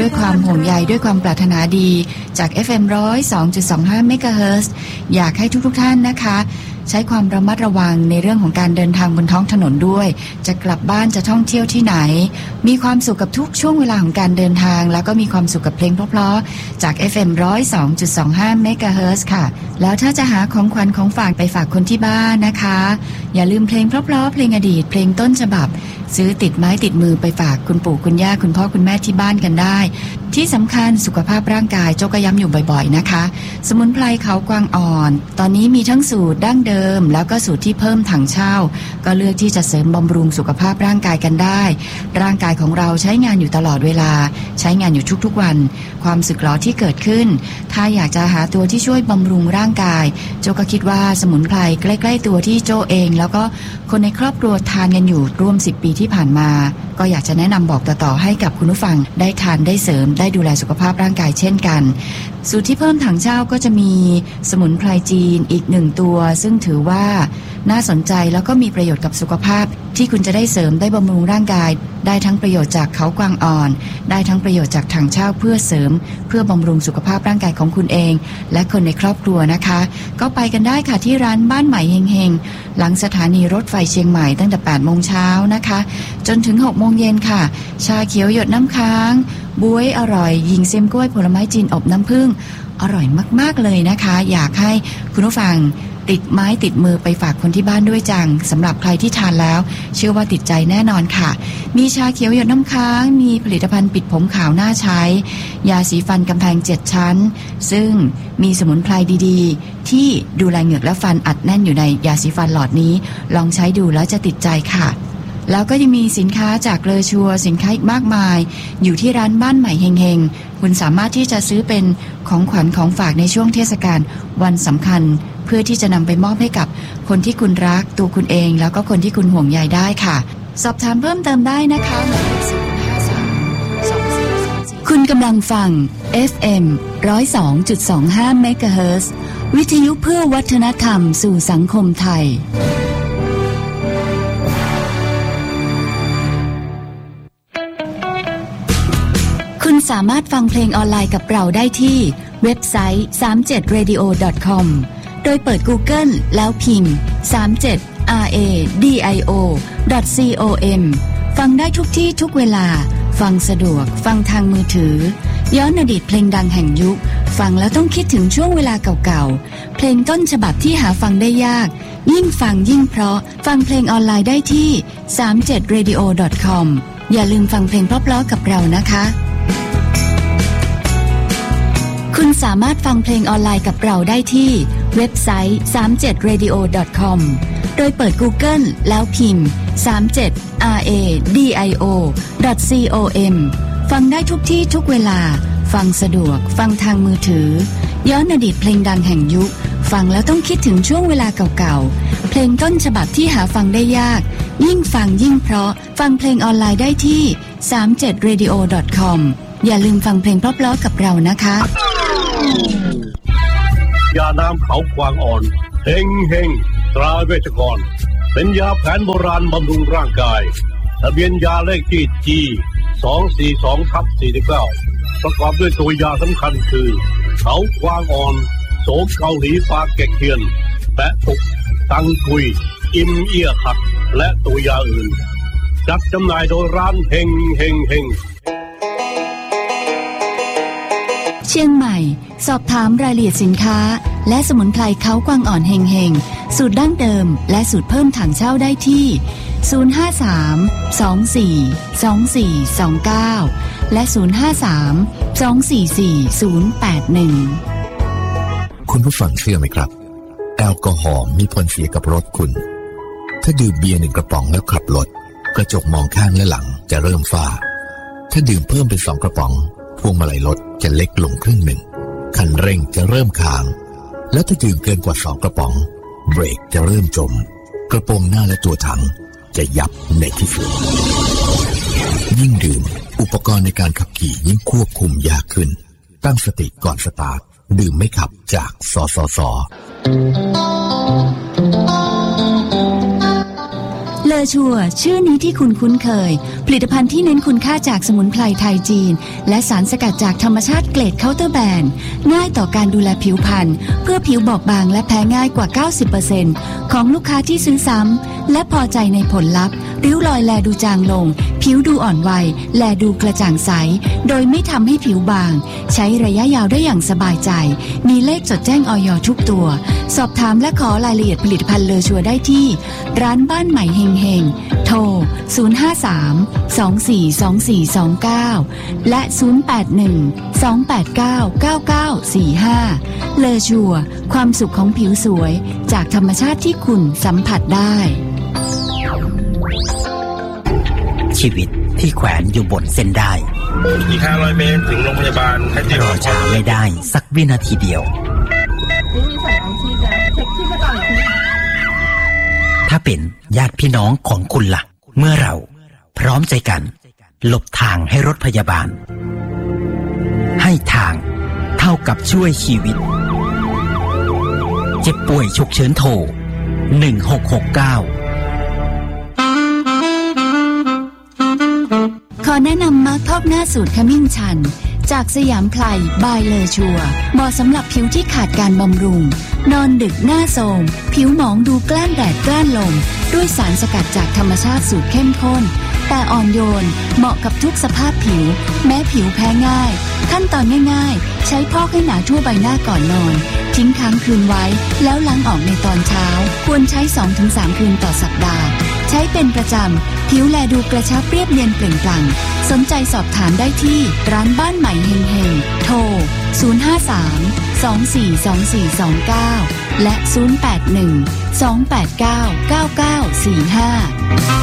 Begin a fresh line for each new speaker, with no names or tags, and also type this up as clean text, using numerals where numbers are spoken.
ด้วยความห่วงใยด้วยความปรารถนาดีจาก FM 102.25 เมกะเฮิรตซ์อยากให้ทุกท่านนะคะใช้ความระมัดระวังในเรื่องของการเดินทางบนท้องถนนด้วยจะกลับบ้านจะท่องเที่ยวที่ไหนมีความสุขกับทุกช่วงเวลาของการเดินทางแล้วก็มีความสุขกับเพลงเพราะๆจาก FM 102.25 เมกะเฮิรตซ์ค่ะแล้วถ้าจะหาของขวัญของฝากไปฝากคนที่บ้านนะคะอย่าลืมเพลงเพราะๆเพลงอดีตเพลงต้นฉบับซื้อติดไม้ติดมือไปฝากคุณปู่คุณย่าคุณพ่อคุณแม่ที่บ้านกันได้ที่สำคัญสุขภาพร่างกายโจก็ย้ำอยู่บ่อยๆนะคะสมุนไพรเขากวางอ่อนตอนนี้มีทั้งสูตรดั้งเดิมแล้วก็สูตรที่เพิ่มถังเช่าก็เลือกที่จะเสริมบำรุงสุขภาพร่างกายกันได้ร่างกายของเราใช้งานอยู่ตลอดเวลาใช้งานอยู่ทุกๆวันความสึกหรอที่เกิดขึ้นถ้าอยากจะหาตัวที่ช่วยบำรุงร่างกายโจก็คิดว่าสมุนไพรใกล้ๆตัวที่โจเองแล้วก็คนในครอบครัวทานกันอยู่ร่วม10 ปีที่ผ่านมาก็อยากจะแนะนำบอกต่อๆให้กับคุณผู้ฟังได้ทานได้เสริมได้ดูแลสุขภาพร่างกายเช่นกันสูตรที่เพิ่มถังเช่าก็จะมีสมุนไพรจีนอีก1ตัวซึ่งถือว่าน่าสนใจแล้วก็มีประโยชน์กับสุขภาพที่คุณจะได้เสริมได้บำรุงร่างกายได้ทั้งประโยชน์จากเขากวางอ่อนได้ทั้งประโยชน์จากถังเช่าเพื่อเสริมเพื่อบำรุงสุขภาพร่างกายของคุณเองและคนในครอบครัวนะคะก็ไปกันได้ค่ะที่ร้านบ้านใหม่เฮงๆหลังสถานีรถไฟเชียงใหม่ตั้งแต่ 8 โมงเช้านะคะจนถึง 6 โมงเย็นค่ะชาเขียวหยดน้ำค้างบ๊วยอร่อยยิงเซมกล้วยผลไม้จีนอบน้ำผึ้งอร่อยมากๆเลยนะคะอยากให้คุณผู้ฟังติดไม้ติดมือไปฝากคนที่บ้านด้วยจังสำหรับใครที่ทานแล้วเชื่อว่าติดใจแน่นอนค่ะมีชาเขียวหยดน้ำค้างมีผลิตภัณฑ์ปิดผมขาวน่าใช้ยาสีฟันกำแพง7 ชั้นซึ่งมีสมุนไพรดีๆที่ดูแลเหงือกและฟันอัดแน่นอยู่ในยาสีฟันหลอดนี้ลองใช้ดูแล้วจะติดใจค่ะแล้วก็ยังมีสินค้าจากเลอชัวสินค้าอีกมากมายอยู่ที่ร้านบ้านใหม่เฮงๆคุณสามารถที่จะซื้อเป็นของขวัญของฝากในช่วงเทศกาลวันสำคัญเพื่อที่จะนำไปมอบให้กับคนที่คุณรักตัวคุณเองแล้วก็คนที่คุณห่วงใยได้ค่ะสอบถามเพิ่มเติมได้นะคะคุณกำลังฟัง FM 102.25 เมกะเฮิรตซ์วิทยุเพื่อวัฒนธรรมสู่สังคมไทยคุณสามารถฟังเพลงออนไลน์กับเราได้ที่เว็บไซต์ 37radio.com โดยเปิด Google แล้วพิมพ์ 37radio.com ฟังได้ทุกที่ทุกเวลาฟังสะดวกฟังทางมือถือย้อนอดีตเพลงดังแห่งยุคฟังแล้วต้องคิดถึงช่วงเวลาเก่าๆเพลงต้นฉบับที่หาฟังได้ยากยิ่งฟังยิ่งเพราะฟังเพลงออนไลน์ได้ที่ 37radio.com อย่าลืมฟังเพลงเพราะๆกับเรานะคะคุณสามารถฟังเพลงออนไลน์กับเราได้ที่เว็บไซต์ 37radio.com โดยเปิด Google แล้วพิมพ์ 37radio.com ฟังได้ทุกที่ทุกเวลาฟังสะดวกฟังทางมือถือย้อนอดีตเพลงดังแห่งยุคฟังแล้วต้องคิดถึงช่วงเวลาเก่าๆเพลงต้นฉบับที่หาฟังได้ยากยิ่งฟังยิ่งเพราะฟังเพลงออนไลน์ได้ที่ 37radio.com อย่าลืมฟังเพลงเพราะๆกับเรานะคะ
ยาน้ำเขากวางอ่อนเฮงเฮงตราเวชกรเป็นยาแผนโบราณบำรุงร่างกายทะเบียนยาเลขที่ G242/49 ประกอบด้วยตัวยาสำคัญคือเขากวางอ่อนโสมเกาหลีฟ้าแกะเทียนแปะปุกตังกุยอิมเอียขัดและตัวยาอื่นจัดจำหน่ายโดยร้านเฮงเฮงเฮง
เชียงใหม่สอบถามรายละเอียดสินค้าและสมุนไพรเขากวางอ่อนเฮงๆสูตรดั้งเดิมและสูตรเพิ่มถังเช่าได้ที่053-24-2429และ053-244-081
คุณผู้ฟังเชื่อไหมครับแอลกอฮอล์มีผลเสียกับรถคุณถ้าดื่มเบียร์1 กระป๋องแล้วขับรถกระจกมองข้างและหลังจะเริ่มฝ้าถ้าดื่มเพิ่มเป็น2 กระป๋องพวงมาลัยรถจะเล็กลงครึ่งหนึ่งคันเร่งจะเริ่มค้างและถ้าดื่มเกินกว่า2 กระป๋องเบรกจะเริ่มจมกระโปรงหน้าและตัวถังจะยับในที่สุดยิ่งดื่มอุปกรณ์ในการขับขี่ยิ่งควบคุมยากขึ้นตั้งสติก่อนสตาร์ทดื่มไม่ขับจากสสส.
เลเลอชัวชื่อนี้ที่คุณคุ้นเคยผลิตภัณฑ์ที่เน้นคุณค่าจากสมุนไพรไทยจีนและสารสกัดจากธรรมชาติเกรดเคาน์เตอร์แบรนด์ง่ายต่อการดูแลผิวพรรณเพื่อผิวบอบบางและแพ้ง่ายกว่า 90% ของลูกค้าที่ซื้อซ้ำและพอใจในผลลัพธ์ริ้วรอยแลดูจางลงผิวดูอ่อนวัยแลดูกระจ่างใสโดยไม่ทำให้ผิวบางใช้ระยะยาวได้อย่างสบายใจมีเลขจดแจ้งอย.ทุกตัวสอบถามและขอรายละเอียดผลิตภัณฑ์เลอชัวได้ที่ร้านบ้านใหม่เฮงเฮงโทร053-242429และ081-289-9945เลอชัวความสุขของผิวสวยจากธรรมชาติที่คุณสัมผัสได้
ชีวิตที่แขวนอยู่บนเส้นได้
อีก500 เมตรถึงโรงพยาบาล
รอช้าไม่ได้สักวินาทีเดียวถ้าเป็นญาติพี่น้องของคุณล่ะเมื่อเราพร้อมใจกันหลบทางให้รถพยาบาลให้ทางเท่ากับช่วยชีวิตเจ็บป่วยฉุกเฉินโทร1669
ขอแนะนำมาร์คพอกหน้าสูตรขมิ้นชันจากสยามไพรบายเลอชัวเหมาะสำหรับผิวที่ขาดการบำรุงนอนดึกหน้าโทรมผิวหมองดูแกล้มแดดแกล้มลมด้วยสารสกัดจากธรรมชาติสูตรเข้มข้นแต่อ่อนโยนเหมาะกับทุกสภาพผิวแม้ผิวแพ้ง่ายขั้นตอนง่ายๆใช้พอกให้หนาทั่วใบหน้าก่อนนอนทิ้งค้างคืนไว้แล้วล้างออกในตอนเช้าควรใช้ 2-3 คืนต่อสัปดาห์ใช้เป็นประจำผิวแลดูกระชับเรียบเนียนเปล่งปลั่งสนใจสอบถามได้ที่ร้านบ้านใหม่เฮงเฮงโทร053-242429และ081-289-9945